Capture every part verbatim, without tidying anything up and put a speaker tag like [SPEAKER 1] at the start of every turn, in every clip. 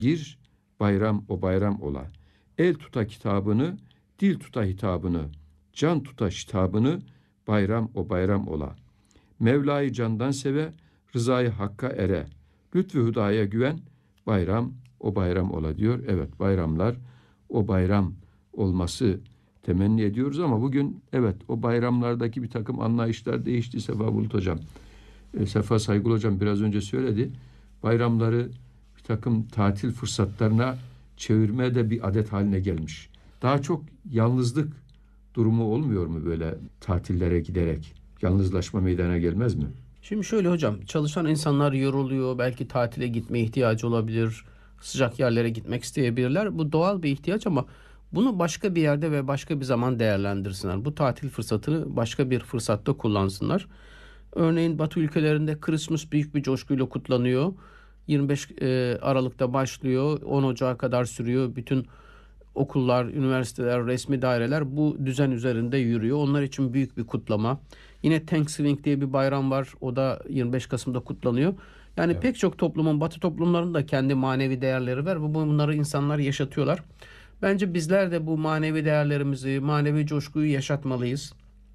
[SPEAKER 1] Bir bayram o bayram ola. El tuta kitabını, dil tuta hitabını, can tuta şitabını, bayram o bayram ola. Mevla'yı candan seve, rızayı hakka ere. Lütfü hüdaya güven, bayram o bayram ola diyor. Evet, bayramlar o bayram olması temenni ediyoruz ama bugün evet o bayramlardaki bir takım anlayışlar değişti Sefa Bulut Hocam. E, Sefa Saygılı Hocam biraz önce söyledi. Bayramları bir takım tatil fırsatlarına çevirme de bir adet haline gelmiş. Daha çok yalnızlık durumu olmuyor mu böyle tatillere giderek? Yalnızlaşma meydana gelmez mi?
[SPEAKER 2] Şimdi şöyle hocam, çalışan insanlar yoruluyor, belki tatile gitme ihtiyacı olabilir, sıcak yerlere gitmek isteyebilirler. Bu doğal bir ihtiyaç ama bunu başka bir yerde ve başka bir zaman değerlendirsinler. Bu tatil fırsatını başka bir fırsatta kullansınlar. Örneğin Batı ülkelerinde Christmas büyük bir coşkuyla kutlanıyor. yirmi beş e, Aralık'ta başlıyor, on Ocağı kadar sürüyor. Bütün okullar, üniversiteler, resmi daireler bu düzen üzerinde yürüyor. Onlar için büyük bir kutlama. Yine Thanksgiving diye bir bayram var. O da yirmi beş Kasım'da kutlanıyor. Yani
[SPEAKER 1] Evet.
[SPEAKER 2] pek çok toplumun, Batı toplumlarının da kendi manevi değerleri var. Bu bunları insanlar yaşatıyorlar. Bence bizler de bu manevi değerlerimizi, manevi coşkuyu yaşatmalıyız.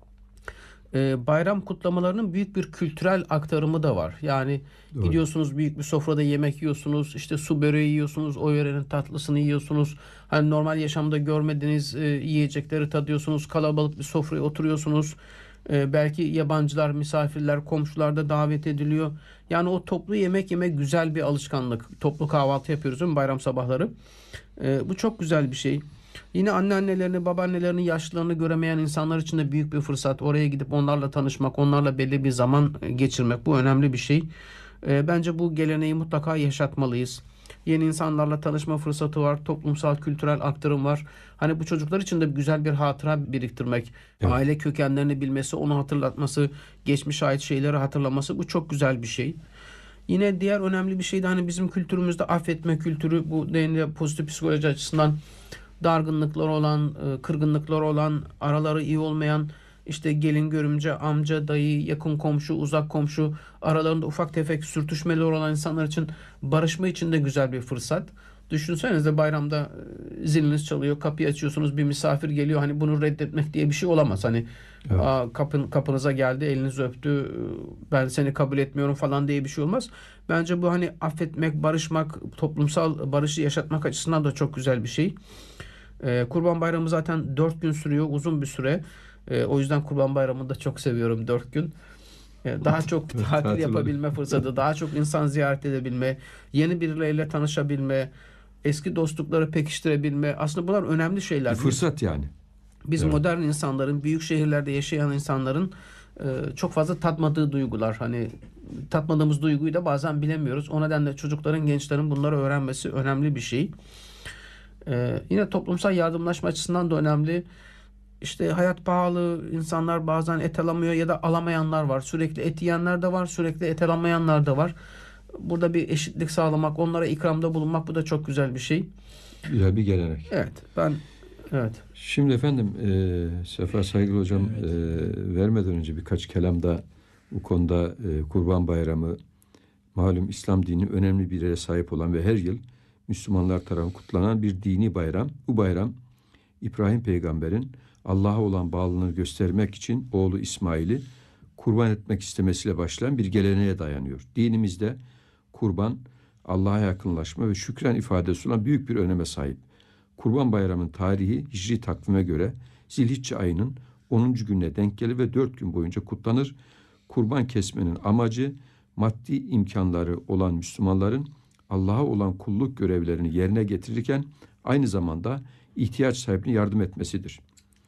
[SPEAKER 2] Ee, bayram kutlamalarının büyük bir kültürel aktarımı da var. Yani
[SPEAKER 1] Doğru.
[SPEAKER 2] gidiyorsunuz, büyük bir sofrada yemek yiyorsunuz, işte su böreği yiyorsunuz, o yörenin tatlısını yiyorsunuz. Hani normal yaşamda görmediğiniz e, yiyecekleri tadıyorsunuz, kalabalık bir sofraya oturuyorsunuz. Ee, belki yabancılar, misafirler, komşular da davet ediliyor. Yani o toplu yemek yemek güzel bir alışkanlık. Toplu kahvaltı yapıyoruz değil mi bayram sabahları? Ee, bu çok güzel bir şey. Yine anneannelerini, babaannelerini, yaşlılarını göremeyen insanlar için de büyük bir fırsat. Oraya gidip onlarla tanışmak, onlarla belli bir zaman geçirmek, bu önemli bir şey. Ee, bence bu geleneği mutlaka yaşatmalıyız. Yeni insanlarla tanışma fırsatı var, toplumsal, kültürel aktarım var. Hani bu çocuklar için de güzel bir hatıra biriktirmek,
[SPEAKER 1] Evet.
[SPEAKER 2] aile kökenlerini bilmesi, onu hatırlatması, geçmişe ait şeyleri hatırlaması, bu çok güzel bir şey. Yine diğer önemli bir şey de hani bizim kültürümüzde affetme kültürü, bu denli pozitif psikoloji açısından dargınlıklar olan, e, kırgınlıklar olan, araları iyi olmayan, işte gelin görümce, amca, dayı, yakın komşu, uzak komşu, aralarında ufak tefek sürtüşmeler olan insanlar için barışma için de güzel bir fırsat. Düşünsenize bayramda e, ziliniz çalıyor, kapıyı açıyorsunuz, bir misafir geliyor. Hani bunu reddetmek diye bir şey olamaz. Hani
[SPEAKER 1] Evet.
[SPEAKER 2] aa, kapın, kapınıza geldi, elinizi öptü, e, ben seni kabul etmiyorum falan diye bir şey olmaz. Bence bu hani affetmek, barışmak, toplumsal barışı yaşatmak açısından da çok güzel bir şey. Ee, Kurban Bayramı zaten dört gün sürüyor, uzun bir süre. Ee, o yüzden Kurban Bayramı'nı da çok seviyorum, dört gün. Ee, daha çok
[SPEAKER 1] Evet,
[SPEAKER 2] tatil
[SPEAKER 1] tatil oluyor.
[SPEAKER 2] yapabilme fırsatı, daha çok insan ziyaret edebilme, yeni birileriyle tanışabilme, eski dostlukları pekiştirebilme. Aslında bunlar önemli
[SPEAKER 1] Bir
[SPEAKER 2] şeyler. Biz
[SPEAKER 1] fırsat yani.
[SPEAKER 2] biz
[SPEAKER 1] Evet.
[SPEAKER 2] modern insanların, büyük şehirlerde yaşayan insanların e, çok fazla tatmadığı duygular. Hani tatmadığımız duyguyu da bazen bilemiyoruz. O nedenle çocukların, gençlerin bunları öğrenmesi önemli bir şey. Ee, yine toplumsal yardımlaşma açısından da önemli. İşte hayat pahalı, insanlar bazen et alamıyor ya da alamayanlar var. Sürekli et yiyenler de var, sürekli et alamayanlar da var. Burada bir eşitlik sağlamak, onlara ikramda bulunmak, bu da çok güzel bir şey.
[SPEAKER 1] Güzel bir gelenek.
[SPEAKER 2] Evet, ben evet.
[SPEAKER 1] Şimdi efendim e, Sefa Saygılı Hocam
[SPEAKER 2] Evet.
[SPEAKER 1] e, vermeden önce birkaç kelam da bu konuda e, Kurban Bayramı malum İslam dininin önemli bir yere sahip olan ve her yıl Müslümanlar tarafından kutlanan bir dini bayram. Bu bayram İbrahim peygamberin Allah'a olan bağlılığını göstermek için oğlu İsmail'i kurban etmek istemesiyle başlayan bir geleneğe dayanıyor. Dinimizde kurban Allah'a yakınlaşma ve şükran ifadesi olan büyük bir öneme sahip. Kurban Bayramı'nın tarihi Hicri takvime göre Zilhicce ayının onuncu gününe denk gelir ve dört gün boyunca kutlanır. Kurban kesmenin amacı maddi imkanları olan Müslümanların Allah'a olan kulluk görevlerini yerine getirirken aynı zamanda ihtiyaç sahibine yardım etmesidir.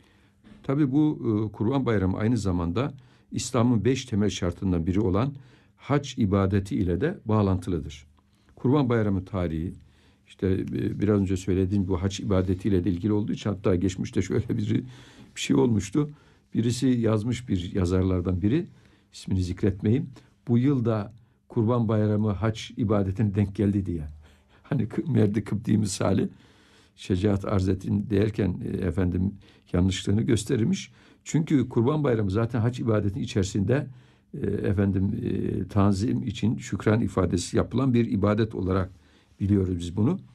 [SPEAKER 1] Tabi bu e, Kurban Bayramı aynı zamanda İslam'ın beş temel şartından biri olan hac ibadeti ile de bağlantılıdır. Kurban Bayramı tarihi işte e, biraz önce söylediğim bu hac ibadetiyle de ilgili olduğu için hatta geçmişte şöyle bir, bir şey olmuştu. Birisi yazmış, bir yazarlardan biri, ismini zikretmeyeyim. Bu yıl da Kurban Bayramı hac ibadetine denk geldi diye. Hani Merdi Kıpti misali şecaat arz ettin derken e, efendim yanlışlığını gösterilmiş. Çünkü Kurban Bayramı zaten hac ibadetinin içerisinde e, efendim e, tanzim için şükran ifadesi yapılan bir ibadet olarak biliyoruz biz bunu.